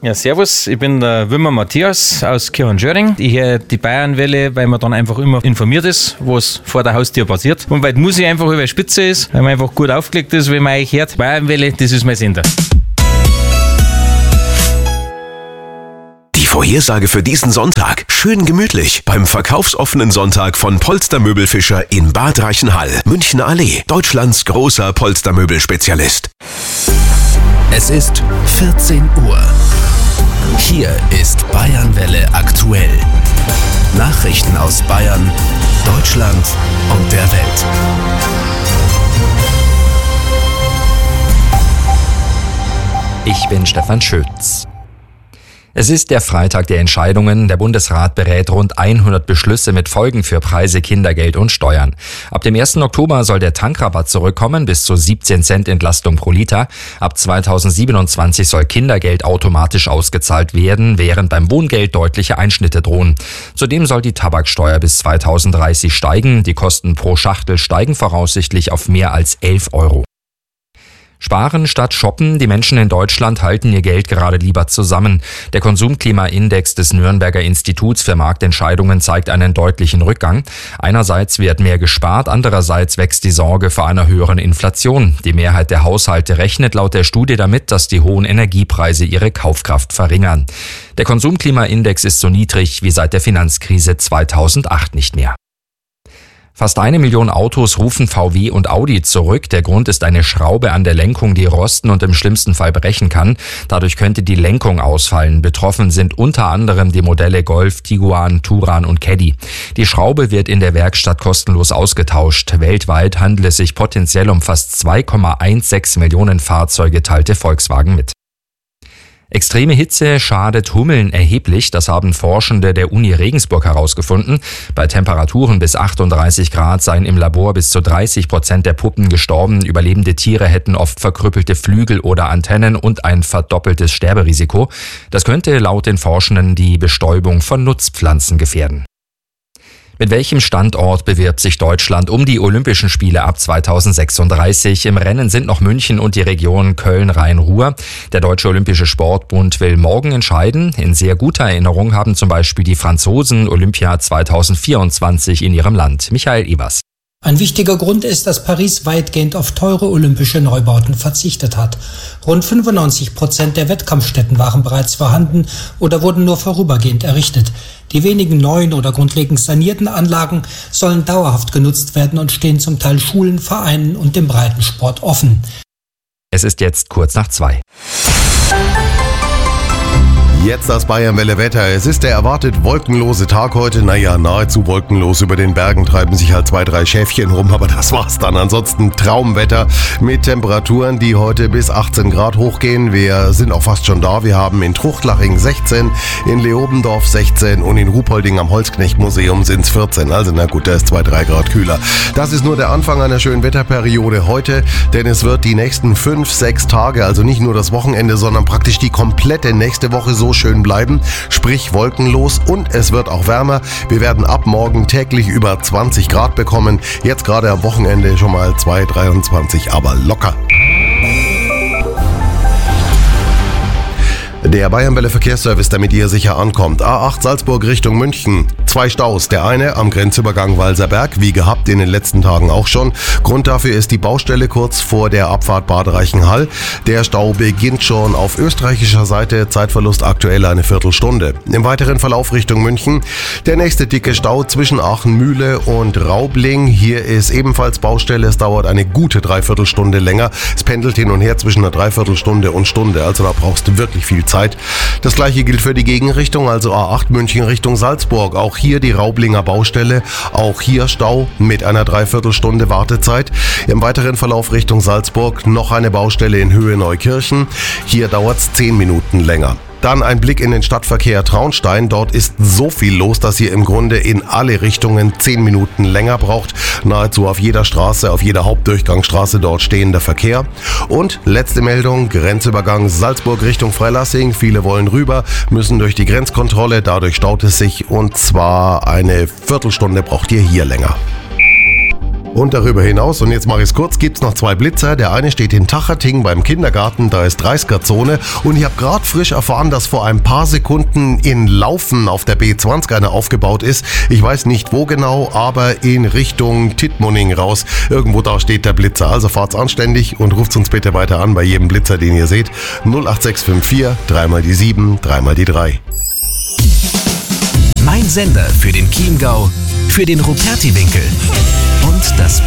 Ja, servus, ich bin der Wimmer Matthias aus Kirchhorn-Schöring. Ich höre die Bayernwelle, weil man dann einfach immer informiert ist, was vor der Haustür passiert. Und weil die Musik einfach über Spitze ist, weil man einfach gut aufgelegt ist, wenn man euch hört. Bayernwelle, das ist mein Sender. Die Vorhersage für diesen Sonntag. Schön gemütlich beim verkaufsoffenen Sonntag von Polstermöbelfischer in Bad Reichenhall, Münchner Allee, Deutschlands großer Polstermöbelspezialist. Es ist 14 Uhr. Hier ist Bayernwelle aktuell. Nachrichten aus Bayern, Deutschland und der Welt. Ich bin Stefan Schütz. Es ist der Freitag der Entscheidungen. Der Bundesrat berät rund 100 Beschlüsse mit Folgen für Preise, Kindergeld und Steuern. Ab dem 1. Oktober soll der Tankrabatt zurückkommen, bis zu 17 Cent Entlastung pro Liter. Ab 2027 soll Kindergeld automatisch ausgezahlt werden, während beim Wohngeld deutliche Einschnitte drohen. Zudem soll die Tabaksteuer bis 2030 steigen. Die Kosten pro Schachtel steigen voraussichtlich auf mehr als 11 Euro. Sparen statt shoppen. Die Menschen in Deutschland halten ihr Geld gerade lieber zusammen. Der Konsumklimaindex des Nürnberger Instituts für Marktentscheidungen zeigt einen deutlichen Rückgang. Einerseits wird mehr gespart, andererseits wächst die Sorge vor einer höheren Inflation. Die Mehrheit der Haushalte rechnet laut der Studie damit, dass die hohen Energiepreise ihre Kaufkraft verringern. Der Konsumklimaindex ist so niedrig wie seit der Finanzkrise 2008 nicht mehr. Fast 1 Million Autos rufen VW und Audi zurück. Der Grund ist eine Schraube an der Lenkung, die rosten und im schlimmsten Fall brechen kann. Dadurch könnte die Lenkung ausfallen. Betroffen sind unter anderem die Modelle Golf, Tiguan, Touran und Caddy. Die Schraube wird in der Werkstatt kostenlos ausgetauscht. Weltweit handelt es sich potenziell um fast 2,16 Millionen Fahrzeuge, teilte Volkswagen mit. Extreme Hitze schadet Hummeln erheblich, das haben Forschende der Uni Regensburg herausgefunden. Bei Temperaturen bis 38 Grad seien im Labor bis zu 30% der Puppen gestorben. Überlebende Tiere hätten oft verkrüppelte Flügel oder Antennen und ein verdoppeltes Sterberisiko. Das könnte laut den Forschenden die Bestäubung von Nutzpflanzen gefährden. Mit welchem Standort bewirbt sich Deutschland um die Olympischen Spiele ab 2036? Im Rennen sind noch München und die Region Köln-Rhein-Ruhr. Der Deutsche Olympische Sportbund will morgen entscheiden. In sehr guter Erinnerung haben zum Beispiel die Franzosen Olympia 2024 in ihrem Land. Michael Ebers. Ein wichtiger Grund ist, dass Paris weitgehend auf teure olympische Neubauten verzichtet hat. Rund 95% der Wettkampfstätten waren bereits vorhanden oder wurden nur vorübergehend errichtet. Die wenigen neuen oder grundlegend sanierten Anlagen sollen dauerhaft genutzt werden und stehen zum Teil Schulen, Vereinen und dem Breitensport offen. Es ist jetzt kurz nach 2. Jetzt das Bayernwelle-Wetter. Es ist der erwartet wolkenlose Tag heute. Naja, nahezu wolkenlos. Über den Bergen treiben sich halt 2, 3 Schäfchen rum, aber das war's dann. Ansonsten Traumwetter mit Temperaturen, die heute bis 18 Grad hochgehen. Wir sind auch fast schon da. Wir haben in Truchtlaching 16, in Leobendorf 16 und in Ruhpolding am Holzknecht-Museum sind es 14. Also na gut, da ist 2, 3 Grad kühler. Das ist nur der Anfang einer schönen Wetterperiode heute, denn es wird die nächsten 5, 6 Tage, also nicht nur das Wochenende, sondern praktisch die komplette nächste Woche so schön bleiben, sprich wolkenlos, und es wird auch wärmer. Wir werden ab morgen täglich über 20 Grad bekommen. Jetzt gerade am Wochenende schon mal 2, 23, aber locker. Der Bayernwelle Verkehrsservice, damit ihr sicher ankommt. A8 Salzburg Richtung München. 2 Staus. Der eine am Grenzübergang Walserberg, wie gehabt in den letzten Tagen auch schon. Grund dafür ist die Baustelle kurz vor der Abfahrt Bad Reichenhall. Der Stau beginnt schon auf österreichischer Seite. Zeitverlust aktuell eine Viertelstunde. Im weiteren Verlauf Richtung München der nächste dicke Stau zwischen Aachen-Mühle und Raubling. Hier ist ebenfalls Baustelle. Es dauert eine gute Dreiviertelstunde länger. Es pendelt hin und her zwischen einer Dreiviertelstunde und Stunde. Also da brauchst du wirklich viel Zeit. Das gleiche gilt für die Gegenrichtung, also A8 München Richtung Salzburg. Auch hier die Raublinger Baustelle, auch hier Stau mit einer Dreiviertelstunde Wartezeit. Im weiteren Verlauf Richtung Salzburg noch eine Baustelle in Höhe Neukirchen. Hier dauert es 10 Minuten länger. Dann ein Blick in den Stadtverkehr Traunstein. Dort ist so viel los, dass ihr im Grunde in alle Richtungen 10 Minuten länger braucht. Nahezu auf jeder Straße, auf jeder Hauptdurchgangsstraße dort stehender Verkehr. Und letzte Meldung, Grenzübergang Salzburg Richtung Freilassing. Viele wollen rüber, müssen durch die Grenzkontrolle. Dadurch staut es sich, und zwar eine Viertelstunde braucht ihr hier länger. Und darüber hinaus, und jetzt mache ich es kurz, gibt es noch 2 Blitzer. Der eine steht in Tacherting beim Kindergarten, da ist 30er-Zone. Und ich habe gerade frisch erfahren, dass vor ein paar Sekunden in Laufen auf der B20 einer aufgebaut ist. Ich weiß nicht wo genau, aber in Richtung Tittmoning raus. Irgendwo da steht der Blitzer. Also fahrt's anständig und ruft uns bitte weiter an bei jedem Blitzer, den ihr seht. 08654 3 mal die 7, 3 mal die 3. Mein Sender für den Chiemgau, für den Rupertiwinkel und das